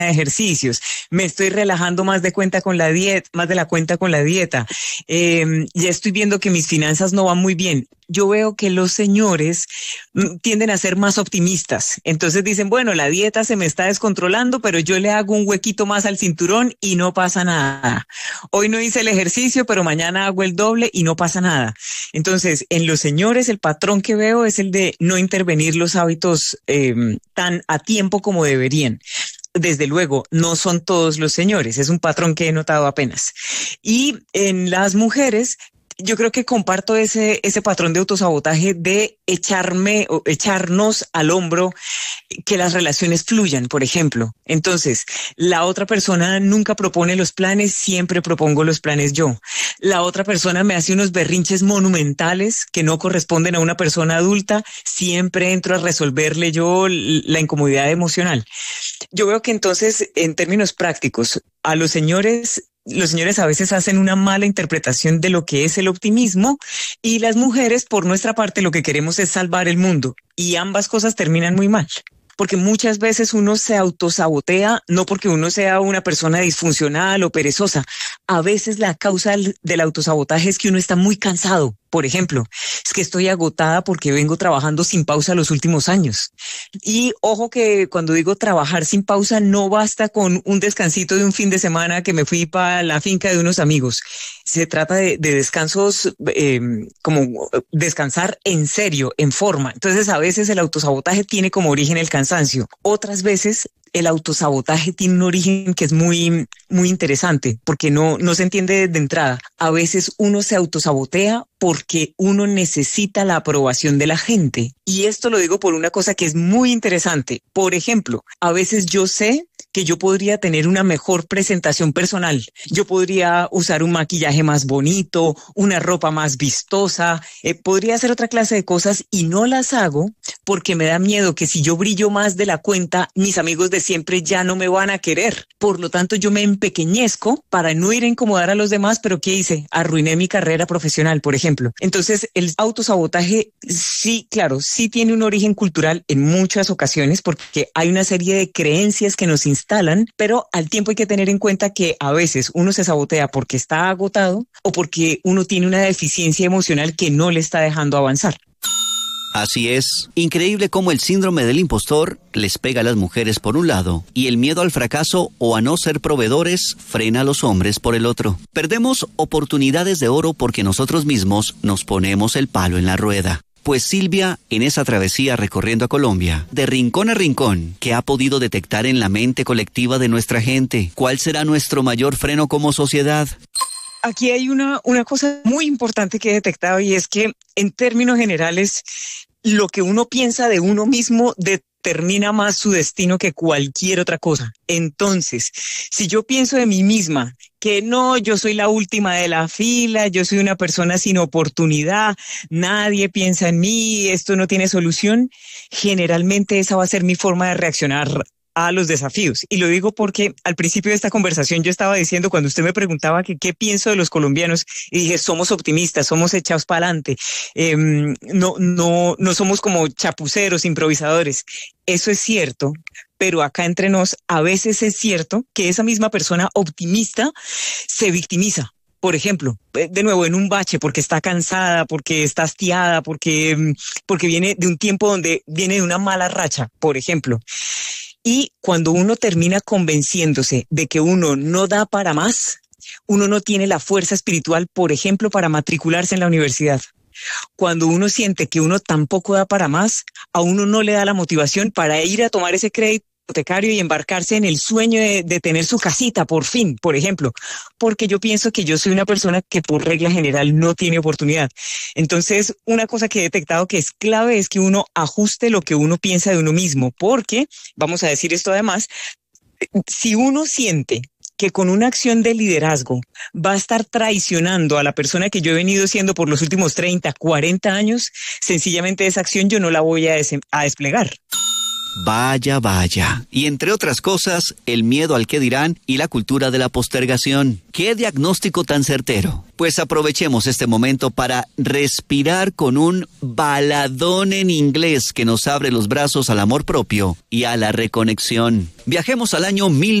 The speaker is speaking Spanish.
ejercicios, me estoy relajando más de cuenta con la dieta, más de la cuenta con la dieta, ya estoy viendo que mis finanzas no van muy bien. Yo veo que los señores tienden a ser más optimistas. Entonces dicen, bueno, la dieta se me está descontrolando, pero yo le hago un huequito más al cinturón y no pasa nada. Hoy no hice el ejercicio, pero mañana hago el doble y no pasa nada. Entonces, en los señores, el patrón que veo es el de no intervenir los hábitos tan a tiempo como deberían. Desde luego, no son todos los señores, es un patrón que he notado apenas. Y en las mujeres, yo creo que comparto ese patrón de autosabotaje de echarme o echarnos al hombro que las relaciones fluyan, por ejemplo. Entonces, la otra persona nunca propone los planes, siempre propongo los planes yo. La otra persona me hace unos berrinches monumentales que no corresponden a una persona adulta, siempre entro a resolverle yo la incomodidad emocional. Yo veo que entonces, en términos prácticos, a los señores a veces hacen una mala interpretación de lo que es el optimismo y las mujeres, por nuestra parte, lo que queremos es salvar el mundo y ambas cosas terminan muy mal. Porque muchas veces uno se autosabotea, no porque uno sea una persona disfuncional o perezosa. A veces la causa del autosabotaje es que uno está muy cansado. Por ejemplo, es que estoy agotada porque vengo trabajando sin pausa los últimos años. Y ojo que cuando digo trabajar sin pausa, no basta con un descansito de un fin de semana que me fui para la finca de unos amigos. Se trata de descansos, como descansar en serio, en forma. Entonces, a veces el autosabotaje tiene como origen el cansancio. Otras veces el autosabotaje tiene un origen que es muy, muy interesante, porque no se entiende de entrada. A veces uno se autosabotea porque uno necesita la aprobación de la gente. Y esto lo digo por una cosa que es muy interesante. Por ejemplo, a veces yo sé que yo podría tener una mejor presentación personal. Yo podría usar un maquillaje más bonito, una ropa más vistosa, podría hacer otra clase de cosas y no las hago porque me da miedo que si yo brillo más de la cuenta, mis amigos de siempre ya no me van a querer. Por lo tanto, yo me empequeñezco para no ir a incomodar a los demás, pero ¿qué hice? Arruiné mi carrera profesional, por ejemplo. Entonces, el autosabotaje sí, claro, sí tiene un origen cultural en muchas ocasiones porque hay una serie de creencias que nos instalan, pero al tiempo hay que tener en cuenta que a veces uno se sabotea porque está agotado o porque uno tiene una deficiencia emocional que no le está dejando avanzar. Así es, increíble cómo el síndrome del impostor les pega a las mujeres por un lado y el miedo al fracaso o a no ser proveedores frena a los hombres por el otro. Perdemos oportunidades de oro porque nosotros mismos nos ponemos el palo en la rueda. Pues Silvia, en esa travesía recorriendo a Colombia, de rincón a rincón, ¿qué ha podido detectar en la mente colectiva de nuestra gente? ¿Cuál será nuestro mayor freno como sociedad? Aquí hay una cosa muy importante que he detectado y es que en términos generales lo que uno piensa de uno mismo determina más su destino que cualquier otra cosa. Entonces, si yo pienso de mí misma que no, yo soy la última de la fila, yo soy una persona sin oportunidad, nadie piensa en mí, esto no tiene solución, generalmente esa va a ser mi forma de reaccionar a los desafíos. Y lo digo porque al principio de esta conversación yo estaba diciendo, cuando usted me preguntaba que qué pienso de los colombianos, y dije, somos optimistas, somos echados para adelante, no somos como chapuceros, improvisadores. Eso es cierto, pero acá entre nos, a veces es cierto que esa misma persona optimista se victimiza. Por ejemplo, de nuevo, en un bache, porque está cansada, porque está hastiada, porque viene de un tiempo donde viene de una mala racha, por ejemplo. Y cuando uno termina convenciéndose de que uno no da para más, uno no tiene la fuerza espiritual, por ejemplo, para matricularse en la universidad. Cuando uno siente que uno tampoco da para más, a uno no le da la motivación para ir a tomar ese crédito hipotecario y embarcarse en el sueño de tener su casita, por fin, por ejemplo, porque yo pienso que yo soy una persona que por regla general no tiene oportunidad. Entonces, una cosa que he detectado que es clave es que uno ajuste lo que uno piensa de uno mismo, porque, vamos a decir esto además, si uno siente que con una acción de liderazgo va a estar traicionando a la persona que yo he venido siendo por los últimos 30, 40 años, sencillamente esa acción yo no la voy a desplegar. Vaya, vaya. Y entre otras cosas, el miedo al que dirán y la cultura de la postergación. ¿Qué diagnóstico tan certero? Pues aprovechemos este momento para respirar con un baladón en inglés que nos abre los brazos al amor propio y a la reconexión. Viajemos al año